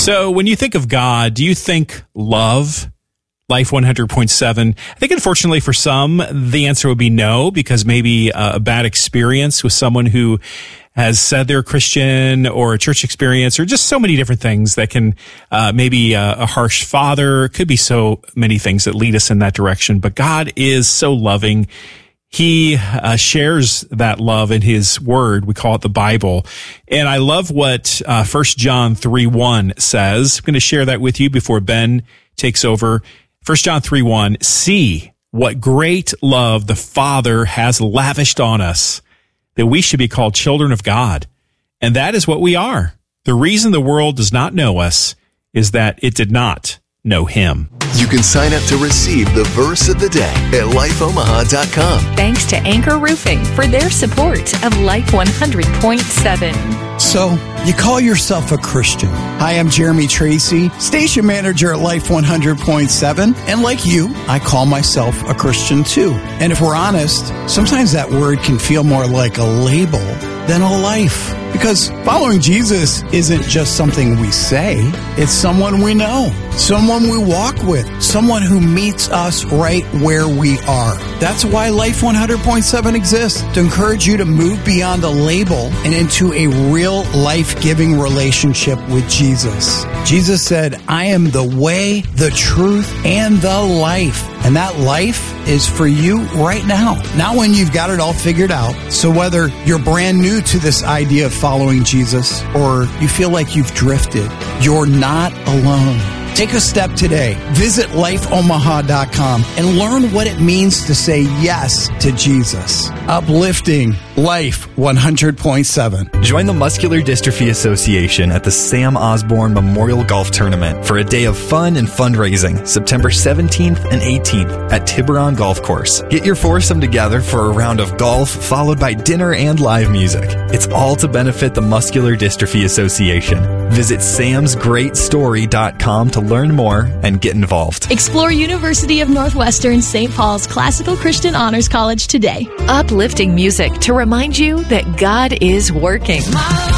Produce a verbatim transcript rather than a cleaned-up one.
So when you think of God, do you think love? Life one hundred point seven. I think unfortunately for some, the answer would be no, because maybe uh, a bad experience with someone who has said they're a Christian, or a church experience, or just so many different things that can, uh, maybe uh, a harsh father. Could be so many things that lead us in that direction. But God is so loving. He uh, shares that love in his word. We call it the Bible. And I love what uh, First John three one says. I'm going to share that with you before Ben takes over. First John three one, see what great love the Father has lavished on us, that we should be called children of God. And that is what we are. The reason the world does not know us is that it did not know him. You can sign up to receive the verse of the day at life omaha dot com. Thanks to Anchor Roofing for their support of Life one hundred point seven. So, you call yourself a Christian. Hi, I'm Jeremy Tracy, station manager at Life one hundred point seven. And like you, I call myself a Christian too. And if we're honest, sometimes that word can feel more like a label than a life. Because following Jesus isn't just something we say, it's someone we know, someone we walk with, someone who meets us right where we are. That's why Life one hundred point seven exists, to encourage you to move beyond a label and into a real life-giving relationship with Jesus. Jesus said, I am the way, the truth, and the life. And that life is for you right now. Not when you've got it all figured out. So whether you're brand new to this idea of following Jesus, or you feel like you've drifted, you're not alone. Take a step today. Visit life omaha dot com and learn what it means to say yes to Jesus. Uplifting Life one hundred point seven. Join the Muscular Dystrophy Association at the Sam Osborne Memorial Golf Tournament for a day of fun and fundraising, September seventeenth and eighteenth at Tiburon Golf Course. Get your foursome together for a round of golf, followed by dinner and live music. It's all to benefit the Muscular Dystrophy Association. Visit sams great story dot com to learn more and get involved. Explore University of Northwestern Saint Paul's Classical Christian Honors College today. Uplifting music to remind you that God is working.